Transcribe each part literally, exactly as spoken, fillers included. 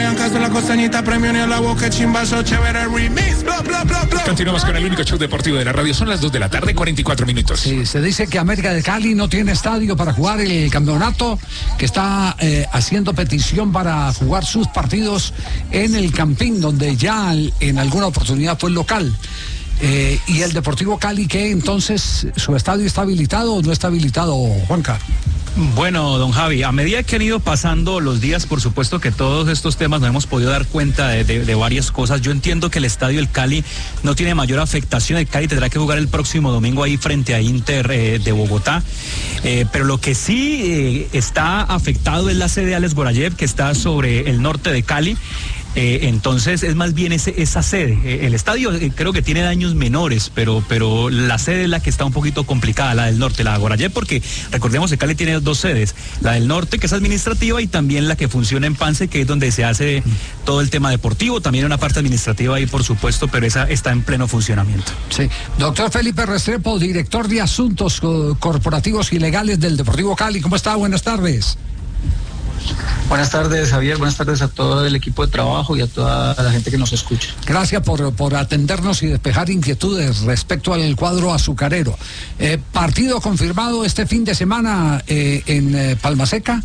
hagan caso a la costañita, premio ni a la boca, chimbazo, chévere, remix, bla, bla, bla, bla. Continuamos con el único show deportivo de la radio. Son las dos de la tarde, cuarenta y cuatro minutos. Sí, se dice que América de Cali no tiene estadio para jugar el campeonato, que está eh, haciendo petición para jugar sus partidos en el Campín, donde ya en alguna oportunidad fue local. Eh, ¿Y el Deportivo Cali qué? Entonces, ¿su estadio está habilitado o no está habilitado, Juanca? Bueno, don Javi, a medida que han ido pasando los días, por supuesto que todos estos temas nos hemos podido dar cuenta de, de, de varias cosas. Yo entiendo que el estadio del Cali no tiene mayor afectación. El Cali tendrá que jugar el próximo domingo ahí frente a Inter eh, de Bogotá. Eh, pero lo que sí eh, está afectado es la sede Alex Gorayev, que está sobre el norte de Cali. Eh, entonces es más bien ese, esa sede. Eh, el estadio eh, creo que tiene daños menores, pero, pero la sede es la que está un poquito complicada, la del norte, la de Gorayev, porque recordemos que Cali tiene dos sedes, la del norte que es administrativa y también la que funciona en Pance, que es donde se hace todo el tema deportivo, también una parte administrativa ahí por supuesto, pero esa está en pleno funcionamiento. Sí, doctor Felipe Restrepo, director de Asuntos Corporativos y Legales del Deportivo Cali, ¿cómo está? Buenas tardes. Buenas tardes, Javier. Buenas tardes a todo el equipo de trabajo y a toda la gente que nos escucha. Gracias por, por atendernos y despejar inquietudes respecto al cuadro azucarero. Eh, ¿Partido confirmado este fin de semana eh, en eh, Palma Seca?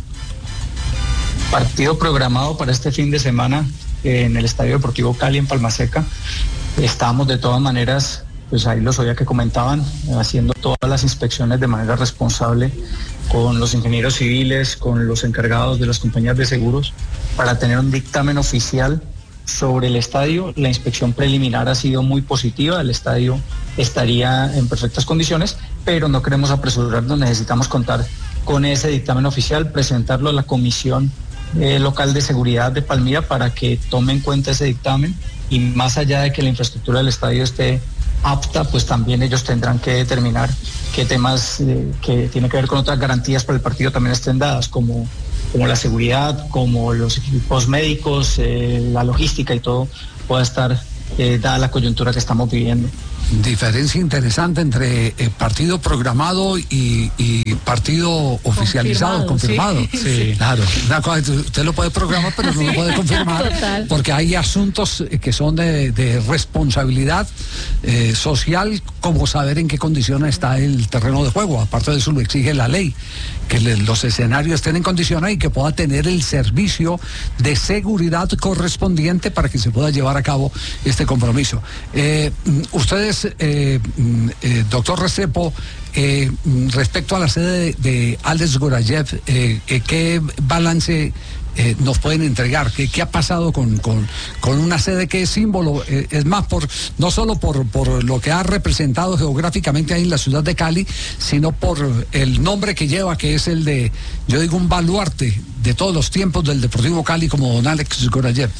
Partido programado para este fin de semana eh, en el Estadio Deportivo Cali en Palma Seca. Estamos de todas maneras, pues ahí los oía que comentaban, haciendo todas las inspecciones de manera responsable con los ingenieros civiles, con los encargados de las compañías de seguros, para tener un dictamen oficial sobre el estadio. La inspección preliminar ha sido muy positiva, el estadio estaría en perfectas condiciones, pero no queremos apresurarnos, necesitamos contar con ese dictamen oficial, presentarlo a la Comisión eh, Local de Seguridad de Palmira para que tome en cuenta ese dictamen, y más allá de que la infraestructura del estadio esté apta, pues también ellos tendrán que determinar qué temas eh, que tienen que ver con otras garantías para el partido también estén dadas, como, como la seguridad, como los equipos médicos, eh, la logística y todo pueda estar eh, dada la coyuntura que estamos viviendo. Diferencia interesante entre eh, partido programado y, y partido oficializado, confirmado. confirmado. Sí. Sí. Claro, una cosa, usted lo puede programar, pero no lo puede confirmar. Total. Porque hay asuntos que son de, de responsabilidad eh, social, como saber en qué condiciones está el terreno de juego. Aparte de eso, lo exige la ley, que le, los escenarios estén en condiciones y que pueda tener el servicio de seguridad correspondiente para que se pueda llevar a cabo este compromiso. Eh, ustedes Eh, eh, doctor Restrepo, eh, respecto a la sede de, de Alex Gorayev, eh, eh, ¿qué balance eh, nos pueden entregar? ¿Qué, qué ha pasado con, con, con una sede que es símbolo? Eh, es más, por no solo por, por lo que ha representado geográficamente ahí en la ciudad de Cali, sino por el nombre que lleva, que es el de, yo digo, un baluarte de todos los tiempos del Deportivo Cali, como don Alex Gorayev.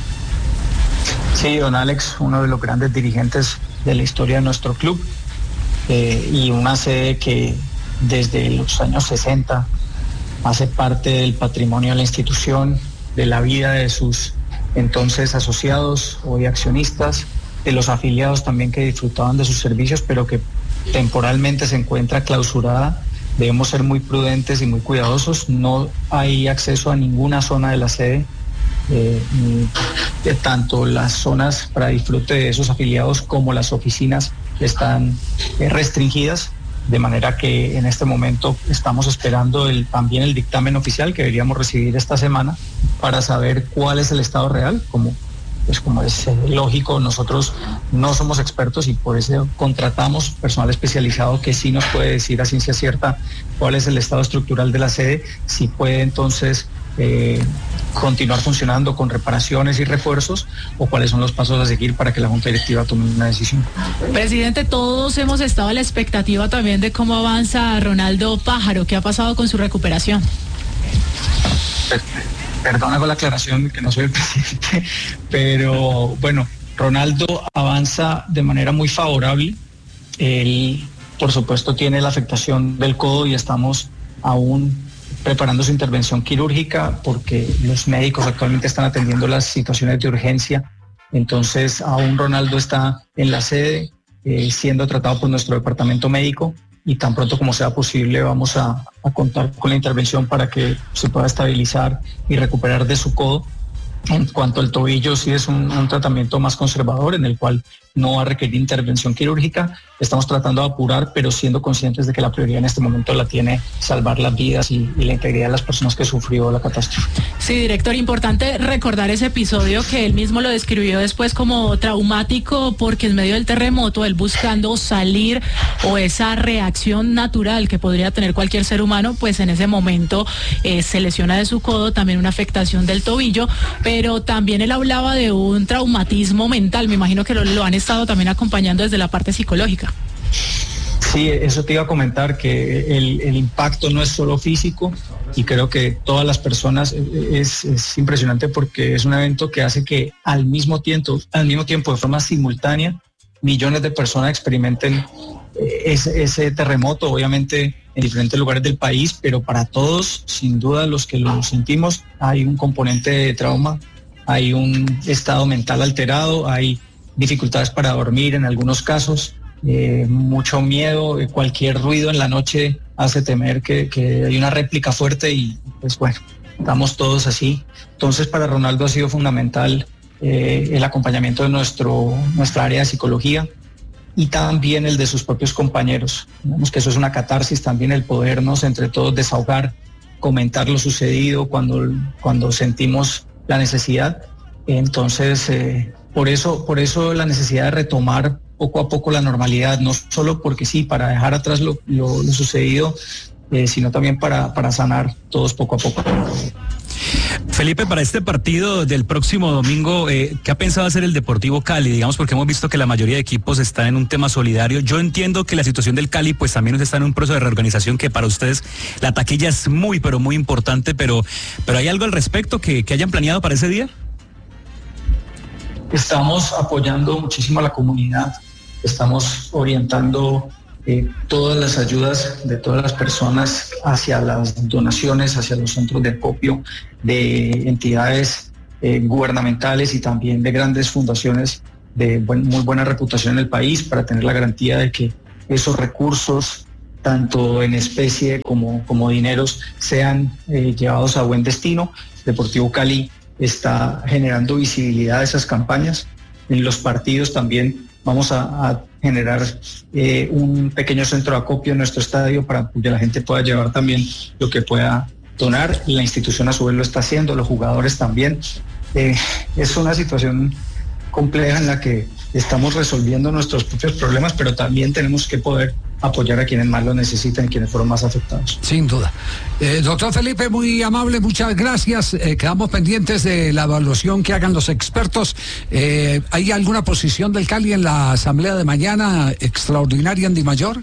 Sí, don Alex, uno de los grandes dirigentes de la historia de nuestro club, eh, y una sede que desde los años sesenta hace parte del patrimonio de la institución, de la vida de sus entonces asociados, hoy accionistas, de los afiliados también que disfrutaban de sus servicios, pero que temporalmente se encuentra clausurada. Debemos ser muy prudentes y muy cuidadosos. No hay acceso a ninguna zona de la sede. Eh, de tanto las zonas para disfrute de esos afiliados como las oficinas están eh, restringidas, de manera que en este momento estamos esperando el, también el dictamen oficial que deberíamos recibir esta semana para saber cuál es el estado real. Como, pues como es eh, lógico, nosotros no somos expertos y por eso contratamos personal especializado que sí nos puede decir a ciencia cierta cuál es el estado estructural de la sede, si puede entonces Eh, continuar funcionando con reparaciones y refuerzos, o cuáles son los pasos a seguir para que la Junta Directiva tome una decisión. Presidente, todos hemos estado a la expectativa también de cómo avanza Ronaldo Pájaro. ¿Qué ha pasado con su recuperación? Perdona con la aclaración que no soy el presidente, pero bueno, Ronaldo avanza de manera muy favorable. Él, por supuesto, tiene la afectación del codo y estamos aún preparando su intervención quirúrgica porque los médicos actualmente están atendiendo las situaciones de urgencia. Entonces aún Ronaldo está en la sede eh, siendo tratado por nuestro departamento médico, y tan pronto como sea posible vamos a, a contar con la intervención para que se pueda estabilizar y recuperar de su codo. En cuanto al tobillo, sí es un, un tratamiento más conservador en el cual no va a requerir intervención quirúrgica. Estamos tratando de apurar, pero siendo conscientes de que la prioridad en este momento la tiene salvar las vidas y, y la integridad de las personas que sufrió la catástrofe. Sí, director, importante recordar ese episodio que él mismo lo describió después como traumático, porque en medio del terremoto, él buscando salir o esa reacción natural que podría tener cualquier ser humano, pues en ese momento eh, se lesiona de su codo, también una afectación del tobillo, pero también él hablaba de un traumatismo mental. Me imagino que lo, lo han estado también acompañando desde la parte psicológica. Sí, eso te iba a comentar, que el, el impacto no es solo físico, y creo que todas las personas es, es impresionante porque es un evento que hace que al mismo tiempo, al mismo tiempo de forma simultánea, millones de personas experimenten ese, ese terremoto, obviamente en diferentes lugares del país, pero para todos, sin duda, los que lo sentimos, hay un componente de trauma, hay un estado mental alterado, hay dificultades para dormir en algunos casos, eh, mucho miedo, cualquier ruido en la noche hace temer que, que hay una réplica fuerte y pues bueno, estamos todos así. Entonces para Ronaldo ha sido fundamental eh, el acompañamiento de nuestro, nuestra área de psicología y también el de sus propios compañeros. Vemos que eso es una catarsis también, el podernos entre todos desahogar, comentar lo sucedido cuando, cuando sentimos la necesidad. Entonces, eh, por eso, por eso la necesidad de retomar poco a poco la normalidad, no solo porque sí, para dejar atrás lo, lo, lo sucedido, eh, sino también para, para sanar todos poco a poco. Felipe, para este partido del próximo domingo, eh, ¿qué ha pensado hacer el Deportivo Cali? Digamos, porque hemos visto que la mayoría de equipos están en un tema solidario. Yo entiendo que la situación del Cali, pues también está en un proceso de reorganización que para ustedes la taquilla es muy, pero muy importante, pero, pero ¿hay algo al respecto que, que hayan planeado para ese día? Estamos apoyando muchísimo a la comunidad, estamos orientando eh, todas las ayudas de todas las personas hacia las donaciones, hacia los centros de acopio de entidades eh, gubernamentales y también de grandes fundaciones de buen, muy buena reputación en el país, para tener la garantía de que esos recursos, tanto en especie como, como dineros, sean eh, llevados a buen destino. Deportivo Cali está generando visibilidad de esas campañas. En los partidos también vamos a, a generar eh, un pequeño centro de acopio en nuestro estadio para que la gente pueda llevar también lo que pueda donar. La institución a su vez lo está haciendo, los jugadores también. Eh, es una situación compleja en la que estamos resolviendo nuestros propios problemas, pero también tenemos que poder apoyar a quienes más lo necesitan y quienes fueron más afectados. Sin duda. Eh, doctor Felipe, muy amable, muchas gracias. Eh, quedamos pendientes de la evaluación que hagan los expertos. Eh, ¿Hay alguna posición del Cali en la asamblea de mañana extraordinaria en Dimayor?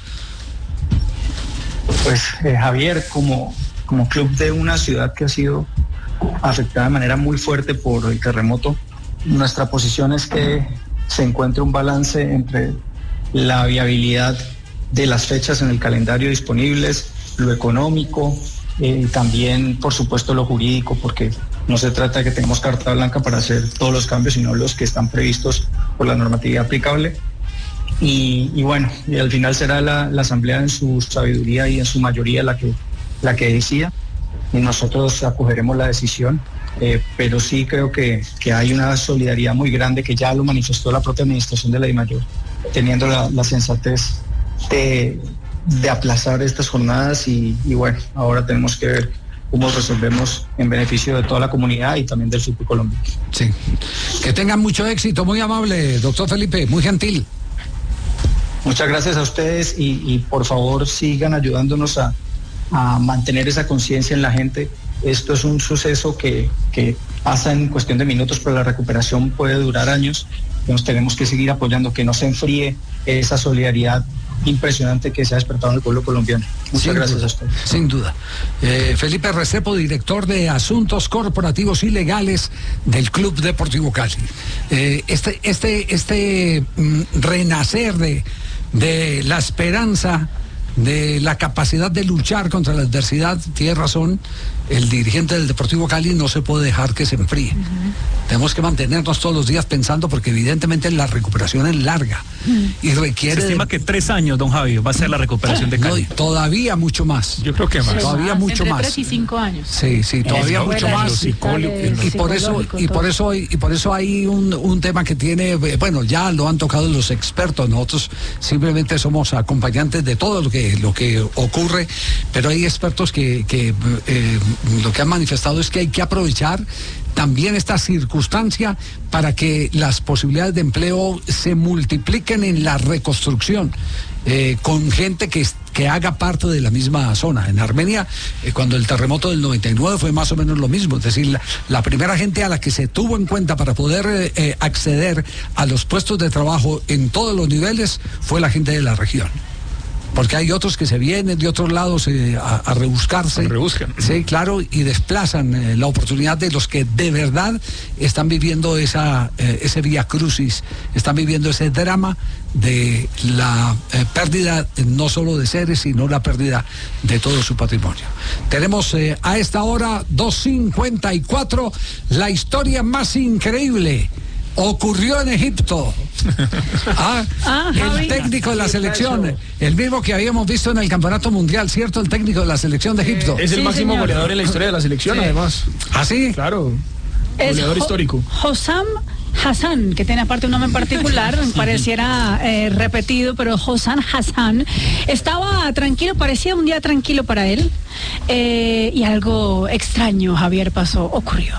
Pues eh, Javier, como, como club de una ciudad que ha sido afectada de manera muy fuerte por el terremoto, nuestra posición es que se encuentre un balance entre la viabilidad de las fechas en el calendario disponibles, lo económico eh, y también, por supuesto, lo jurídico, porque no se trata de que tengamos carta blanca para hacer todos los cambios, sino los que están previstos por la normatividad aplicable. Y, y bueno, y al final será la, la Asamblea en su sabiduría y en su mayoría la que, la que decida, y nosotros acogeremos la decisión. Eh, pero sí creo que, que hay una solidaridad muy grande que ya lo manifestó la propia administración de la DIMAYOR, teniendo la, la sensatez de, de aplazar estas jornadas y, y bueno, ahora tenemos que ver cómo resolvemos en beneficio de toda la comunidad y también del fútbol colombiano. Sí. Que tengan mucho éxito, muy amable, doctor Felipe, muy gentil. Muchas gracias a ustedes y, y por favor sigan ayudándonos a, a mantener esa conciencia en la gente. Esto es un suceso que, que pasa en cuestión de minutos, pero la recuperación puede durar años. Entonces tenemos que seguir apoyando, que no se enfríe esa solidaridad impresionante que se ha despertado en el pueblo colombiano. Muchas sin gracias duda, a ustedes. Sin duda. Eh, Felipe Restrepo, director de Asuntos Corporativos y Legales del Club Deportivo Cali. Eh, este este, este mm, renacer de, de la esperanza, de la capacidad de luchar contra la adversidad, tiene razón, el dirigente del Deportivo Cali no se puede dejar que se enfríe. Uh-huh. Tenemos que mantenernos todos los días pensando, porque evidentemente la recuperación es larga uh-huh. y requiere... Se estima de... que tres años, don Javi, va a ser la recuperación de Cali. No, todavía mucho más. Yo creo que más. Todavía más, mucho entre más. tres y cinco años. Sí, sí, todavía es mucho más. Y, y por eso, y por eso, y por eso hay un, un tema que tiene, bueno, ya lo han tocado los expertos. Nosotros simplemente somos acompañantes de todo lo que lo que ocurre, pero hay expertos que, que eh, lo que han manifestado es que hay que aprovechar también esta circunstancia para que las posibilidades de empleo se multipliquen en la reconstrucción, eh, con gente que, que haga parte de la misma zona. En Armenia, eh, cuando el terremoto del noventa y nueve fue más o menos lo mismo, es decir, la, la primera gente a la que se tuvo en cuenta para poder eh, acceder a los puestos de trabajo en todos los niveles fue la gente de la región. Porque hay otros que se vienen de otros lados eh, a, a rebuscarse. Se rebuscan. Sí, claro, y desplazan eh, la oportunidad de los que de verdad están viviendo esa, eh, ese vía crucis, están viviendo ese drama de la eh, pérdida eh, no solo de seres, sino la pérdida de todo su patrimonio. Tenemos eh, a esta hora, dos cincuenta y cuatro, la historia más increíble. Ocurrió en Egipto. Ah, ah, el Javi. técnico de la selección, el mismo que habíamos visto en el Campeonato Mundial, ¿cierto? El técnico de la selección de Egipto. Es el Sí, máximo señor. goleador en la historia de la selección, Sí. además. ¿Ah, sí? Claro. Es Goleador Jo- histórico. Hossam Hassan, que tiene aparte un nombre en particular, pareciera eh, repetido, pero Hossam Hassan estaba tranquilo, parecía un día tranquilo para él, eh, y algo extraño, Javier, pasó, ocurrió.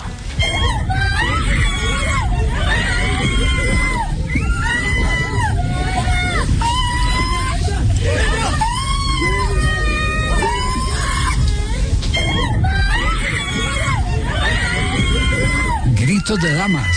Gritos de damas.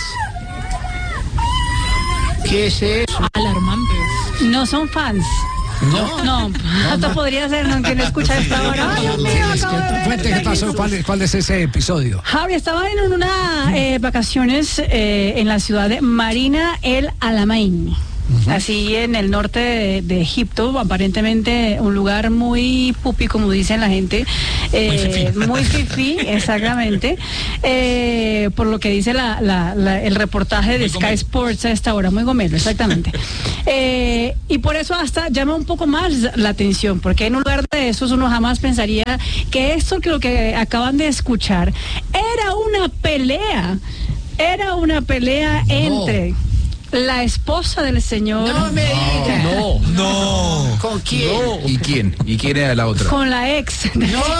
¿Qué es eso? Alarmantes. No son fans. No. No, esto podría ser, ¿no? Quien escucha a esta hora. Ay, Dios mío, Es acabo de que, ver cuente qué pasó, cuál, es- cuál es ese episodio. Javi, estaba en unas eh, vacaciones eh, en la ciudad de Marina el Alamein, uh-huh. así en el norte de, de Egipto, aparentemente un lugar muy pupi, como dicen la gente, eh, muy fifí, exactamente, eh, por lo que dice la, la, la, el reportaje de Muy Sky gomelo. Sports a esta hora, muy gomelo, exactamente. Eh, y por eso hasta llama un poco más la atención, porque en un lugar de esos uno jamás pensaría que esto que lo que acaban de escuchar era una pelea, era una pelea No. entre la esposa del señor No me digas. No. No. ¿Con quién? ¿Y quién? ¿Y quién era la otra? con la ex.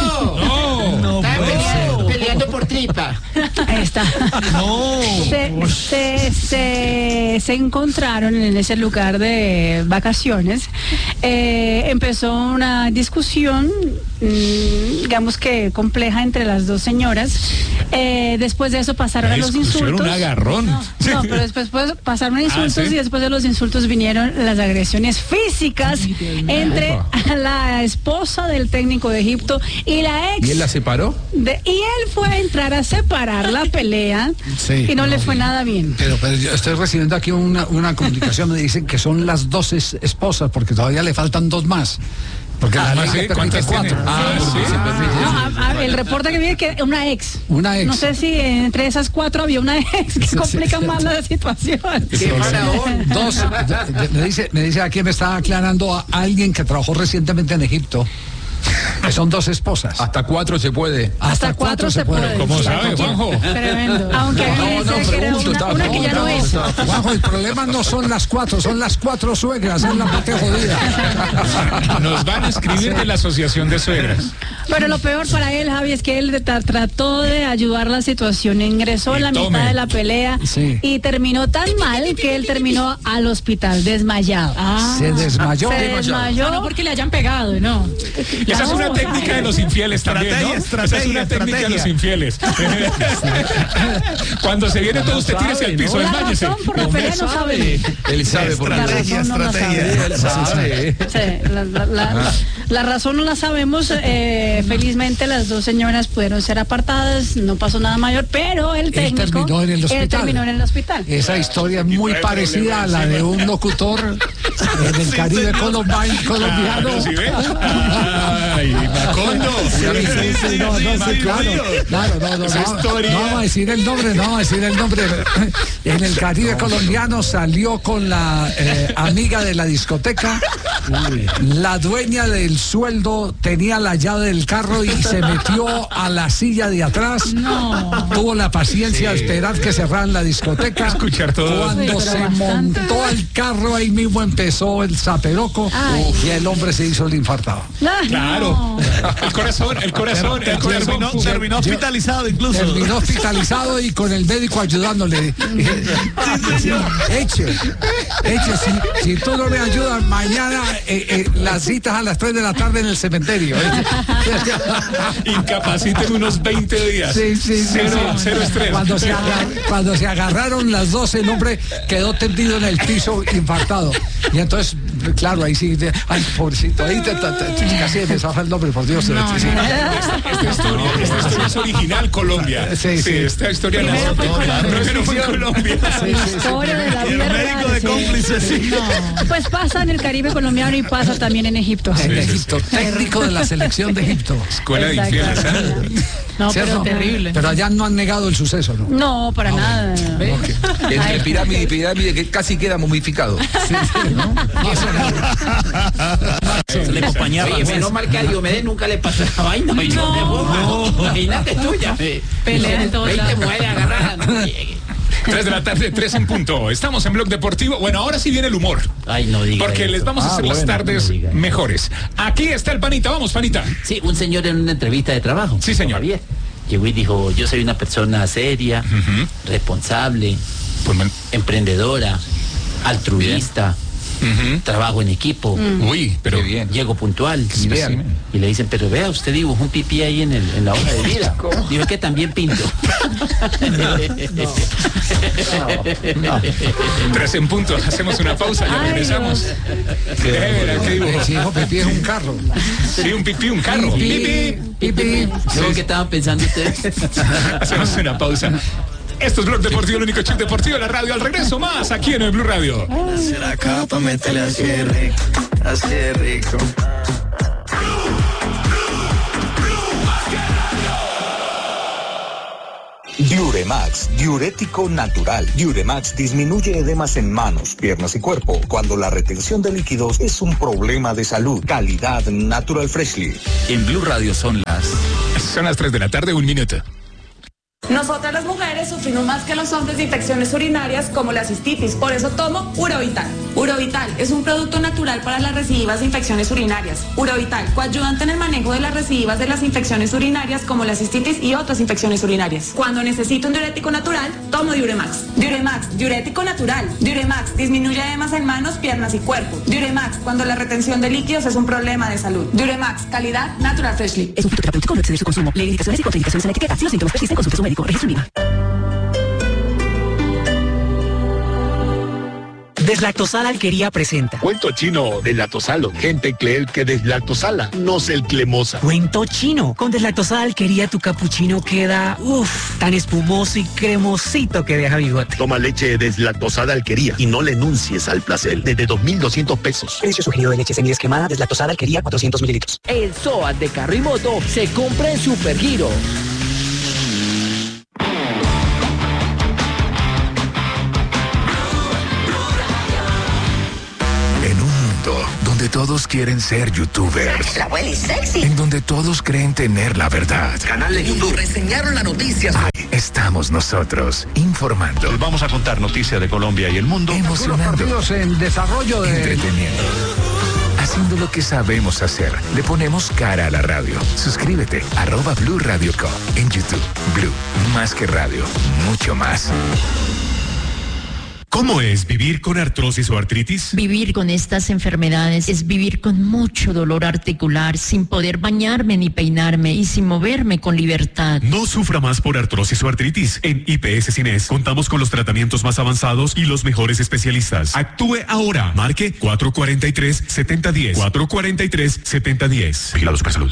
No. No. Están peleando, peleando por tripa. Ahí está. No. Se, se, se, se encontraron en ese lugar de vacaciones. Eh, empezó una discusión, mmm, digamos que compleja, entre las dos señoras. Eh, después de eso pasaron La a los discusión, insultos. un agarrón. No, no, pero después pues, pasaron a insultos, ¿sí? y después de los insultos vinieron las agresiones físicas entre la esposa del técnico de Egipto y la ex. ¿Y él la separó? De- y él fue a entrar a separar la pelea, Sí, y no, no, le fue nada bien. Pero, pero yo estoy recibiendo aquí una, una comunicación, me dicen que son las dos es- esposas, porque todavía le faltan dos más. Porque la ley ¿sí? le permite ¿Cuántas cuatro. tiene? Ah, Sí, porque sí. se permite. No, a- a- el reporte que viene que una ex. Una ex. No sé si entre esas cuatro había una ex, que Sí, complica sí. más la situación. Qué faraón. Dos, de- de- me dice, me dice aquí, me está aclarando a alguien que trabajó recientemente en Egipto, que son dos esposas. Hasta cuatro se puede. Hasta cuatro se puede. ¿Cómo sabe, Juanjo? Tremendo. Aunque a mí me No, no, decía que era pregunto, una, estaba una que ya no preguntando. es. Juanjo, el problema no son las cuatro, son las cuatro suegras, es la parte jodida. Nos van a escribir de la Asociación de Suegras. Pero lo peor para él, Javi, es que él tra- trató de ayudar la situación, ingresó en Y la tome. mitad de la pelea, Sí. y terminó tan mal que él terminó al hospital desmayado. Ah. Se desmayó. Se desmayó. No, no porque le hayan pegado, ¿no? Y esa es una No, técnica de los infieles también, ¿no? Estrategia, Esa es una técnica de los infieles. Cuando se viene todo, usted tírese al piso, La desmáyese. razón por la pelea no sabe. Él sabe por La qué. razón no la sabe. Él sabe. Sí, la, la- la- la razón no la sabemos. eh, felizmente las dos señoras pudieron ser apartadas, no pasó nada mayor, pero el Él técnico terminó en el hospital. él terminó en el hospital. Esa historia es muy parecida a la de un locutor En el Sí, Caribe señor. colombi- colombiano. Ah, ¿sí ve? Ay, Macondo. Sí, sí, sí, no, no, sí, claro, claro, no, no, Esa no, historia. no vamos a decir el nombre, no vamos a decir el nombre. En el Caribe colombiano salió con la eh, amiga de la discoteca, la dueña del sueldo tenía la llave del carro y se metió a la silla de atrás. No. Tuvo la paciencia de esperar que cerraran la discoteca. Escuchar todo. Cuando Uy, pero se bastante. montó al carro, ahí mismo empezó el zaperoco Ay. y el hombre se hizo el infartado. Claro. El corazón, el corazón, el corazón. Terminó, pum. terminó hospitalizado incluso. Terminó hospitalizado y con el médico ayudándole. Eche, eche, si, si tú no me ayudas, mañana eh, eh, las citas a las tres de la tarde en el cementerio. Incapaciten unos veinte días. Sí, sí, sí, Cero, sí. cero estrés. Cuando se, agar- cuando se agarraron las dos, el hombre quedó tendido en el piso, infartado. Y entonces, claro, ahí sí, de- ay, pobrecito, ahí te, te- te- casi me zafa el nombre, por Dios. No, Sí, sí. no. Esta historia, esta historia es original Colombia. Sí, sí. Esta historia Primero fue nació- Colombia. Primero fue Colombia. Historia de la Y el vida médico real, de sí. cómplices, sí. Pues pasa en el Caribe colombiano y pasa también en Egipto. En Egipto, técnico de la selección de Egipto. Escuela de infieles, ¿eh? No, ¿Cierto? pero terrible. Pero allá no han negado el suceso, ¿no? No, para nada. Entre pirámide y pirámide que casi queda momificado. Le acompañaba. Oye, menos mal que a Diomedes nunca le pasó esa vaina. Oye, No. de bomba. Imagínate tuya. Pelea en todos Veinte lados. mujeres agarradas. No llegue. Tres de la tarde, tres en punto. Estamos en Blog Deportivo. Bueno, ahora sí viene el humor. Ay, no diga Porque eso. les vamos a Ah, hacer las bueno, tardes no diga eso. mejores. Aquí está el panita. Vamos, panita. Sí, un señor en una entrevista de trabajo. Sí, señor. Javier. Llegó y dijo, yo soy una persona seria, responsable, Pues, man- emprendedora, altruista, Ujú. trabajo en equipo. Uy, pero Qué bien. Llego puntual. Qué Y, vean, espécimen. y le dicen, pero vea, usted dibujó un pipí ahí en, el, en la hoja de vida. Dijo que también pinto. Tres en punto. Hacemos una pausa y Ay, regresamos. ¿Qué, era? ¿Qué dibujo? Si dijo pipí es un carro. Sí, un pipí, un carro. Pipí, Pipí. pipí. Luego que estaban pensando ustedes. Hacemos una pausa. Esto es Blog Deportivo, el único chip deportivo de la radio. Al regreso más aquí en el Blue Radio. La capa, métele así de rico, así de rico. Diuremax, diurético natural. Diuremax disminuye edemas en manos, piernas y cuerpo cuando la retención de líquidos es un problema de salud. Calidad Natural Freshly. En Blue Radio son las... Son las tres de la tarde, un minuto. Nosotras las mujeres sufrimos más que los hombres de infecciones urinarias como la cistitis, por eso tomo Urovital. Urovital es un producto natural para las recidivas de infecciones urinarias. Urovital, coayudante en el manejo de las recidivas de las infecciones urinarias como la cistitis y otras infecciones urinarias. Cuando necesito un diurético natural, tomo Diuremax. Diuremax, diurético natural. Diuremax, disminuye edemas en manos, piernas y cuerpo. Diuremax, cuando la retención de líquidos es un problema de salud. Diuremax, calidad Natural Freshly. Es un producto terapéutico, no exceder su consumo. Lee indicaciones y contraindicaciones en la etiqueta. Si los síntomas persisten, consulte a su médico. Registro INVIMA. Deslactosada Alquería presenta. Cuento chino, deslactosalo. Gente cree que deslactosala, no es el cremosa. Cuento chino. Con Deslactosada Alquería tu capuchino queda, uff, tan espumoso y cremosito que deja bigote. Toma leche deslactosada Alquería y no le enuncies al placer. Desde dos mil doscientos pesos. Precio sugerido de leche semidesquemada Deslactosada Alquería cuatrocientos mililitros. El S O A T de carro y moto se compra en Supergiro. En un mundo donde todos quieren ser youtubers, La abuela es sexy. en donde todos creen tener la verdad, Canal de YouTube. Reseñaron las noticias. ahí estamos nosotros, informando, Les vamos a contar noticias de Colombia y el mundo. Los emocionando, partidos en desarrollo de... entreteniendo. Haciendo lo que sabemos hacer, le ponemos cara a la radio. Suscríbete, arroba Blue Radio Co. En YouTube. Blue, más que radio, mucho más. ¿Cómo es vivir con artrosis o artritis? Vivir con estas enfermedades es vivir con mucho dolor articular, sin poder bañarme ni peinarme y sin moverme con libertad. No sufra más por artrosis o artritis. En I P S Cines contamos con los tratamientos más avanzados y los mejores especialistas. Actúe ahora. Marque cuatro cuatro tres, siete cero uno cero. cuatro cuatro tres, siete cero uno cero. Vigilado Supersalud.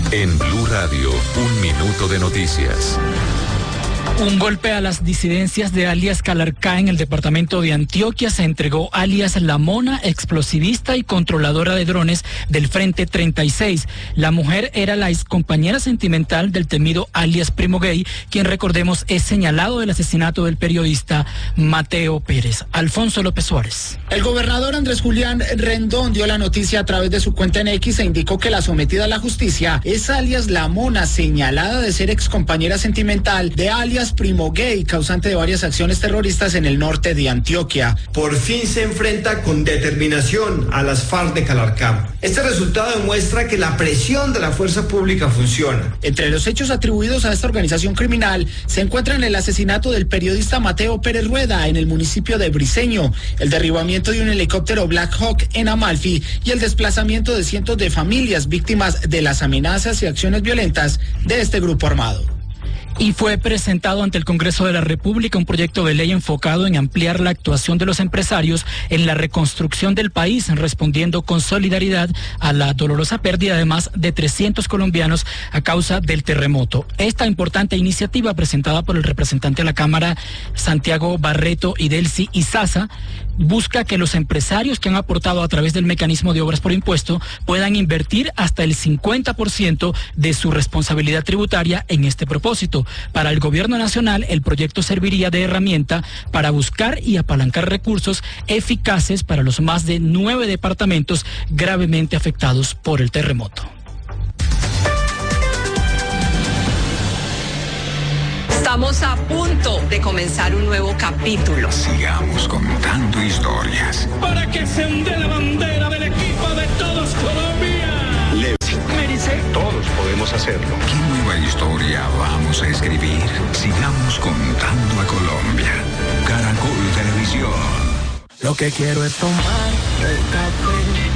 En Blue Radio, un minuto de noticias. Un golpe a las disidencias de alias Calarcá en el departamento de Antioquia. Se entregó alias La Mona, explosivista y controladora de drones del Frente treinta y seis. La mujer era la excompañera sentimental del temido alias Primo Gay, quien, recordemos, es señalado del asesinato del periodista Mateo Pérez. Alfonso López Suárez. El gobernador Andrés Julián Rendón dio la noticia a través de su cuenta en X e indicó que la sometida a la justicia es alias La Mona, señalada de ser excompañera sentimental de alias Primo Gay, causante de varias acciones terroristas en el norte de Antioquia. Por fin se enfrenta con determinación a las FARC de Calarcá. Este resultado demuestra que la presión de la fuerza pública funciona. Entre los hechos atribuidos a esta organización criminal se encuentran el asesinato del periodista Mateo Pérez Rueda en el municipio de Briceño, el derribamiento de un helicóptero Black Hawk en Amalfi y el desplazamiento de cientos de familias víctimas de las amenazas y acciones violentas de este grupo armado. Y fue presentado ante el Congreso de la República un proyecto de ley enfocado en ampliar la actuación de los empresarios en la reconstrucción del país, respondiendo con solidaridad a la dolorosa pérdida de más de trescientos colombianos a causa del terremoto. Esta importante iniciativa, presentada por el representante de la Cámara, Santiago Barreto y Delcy Izaza, busca que los empresarios que han aportado a través del mecanismo de obras por impuesto puedan invertir hasta el cincuenta por ciento de su responsabilidad tributaria en este propósito. Para el gobierno nacional, el proyecto serviría de herramienta para buscar y apalancar recursos eficaces para los más de nueve departamentos gravemente afectados por el terremoto. Estamos a punto de comenzar un nuevo capítulo. Sigamos contando historias. Para que se onde la bandera del equipo de todos Colombia. Merece. Todos podemos hacerlo. ¿Qué nueva historia vamos a escribir? Sigamos contando a Colombia. Caracol Televisión. Lo que quiero es tomar el café